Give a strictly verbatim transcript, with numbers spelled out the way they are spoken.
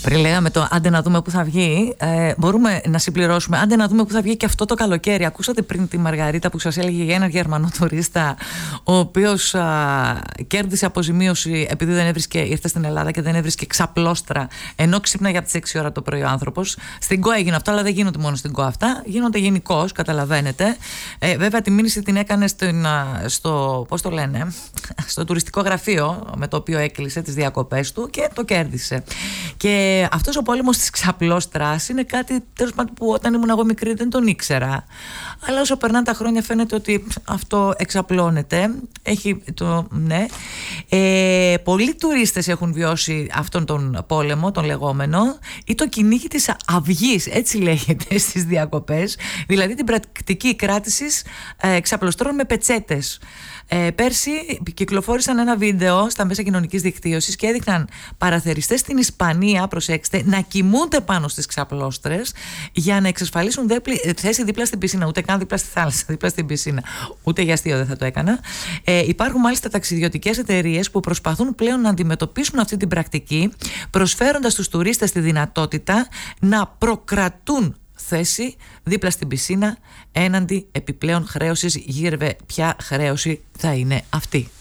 Πριν λέγαμε το άντε να δούμε που θα βγει, ε, μπορούμε να συμπληρώσουμε άντε να δούμε που θα βγει και αυτό το καλοκαίρι. Ακούσατε πριν τη Μαργαρίτα που σας έλεγε για έναν Γερμανό τουρίστα, ο οποίος α, κέρδισε αποζημίωση επειδή δεν έβρισκε, ήρθε στην Ελλάδα και δεν έβρισκε ξαπλώστρα, ενώ ξύπναγε από τις έξι ώρα το πρωί ο άνθρωπος. Στην ΚΟ έγινε αυτό, αλλά δεν γίνονται μόνο στην ΚΟ αυτά, γίνονται γενικώς, καταλαβαίνετε. Ε, βέβαια τη μήνυση την έκανε στην, στο, πώς το λένε, στο τουριστικό γραφείο με το οποίο έκλεισε τις διακοπές του και το κέρδισε. Και αυτός ο πόλεμος της ξαπλώστρας είναι κάτι τέλος πάντων που όταν ήμουν εγώ μικρή δεν τον ήξερα. Αλλά όσο περνάνε τα χρόνια φαίνεται ότι αυτό εξαπλώνεται. Έχει το, ναι. Ε, πολλοί τουρίστες έχουν βιώσει αυτόν τον πόλεμο, τον λεγόμενο, ή το κυνήγι της αυγής, έτσι λέγεται στις διακοπές. Δηλαδή την πρακτική κράτησης ε, ξαπλωστρών με πετσέτες. Ε, πέρσι κυκλοφόρησαν ένα βίντεο στα μέσα κοινωνικής δικτύωσης και έδειχναν παραθεριστές στην Ισπανία, προσέξτε, να κοιμούνται πάνω στις ξαπλώστρες για να εξασφαλίσουν δέπλη, θέση δίπλα στην πισίνα, ούτε καν δίπλα στη θάλασσα, δίπλα στην πισίνα. Ούτε για αστείο δεν θα το έκανα. Ε, υπάρχουν μάλιστα ταξιδιωτικές εταιρείες που προσπαθούν πλέον να αντιμετωπίσουν αυτή την πρακτική, προσφέροντας στους τουρίστες τη δυνατότητα να προκρατούν θέση δίπλα στην πισίνα έναντι επιπλέον χρέωσης. Γύρευε ποια χρέωση θα είναι αυτή.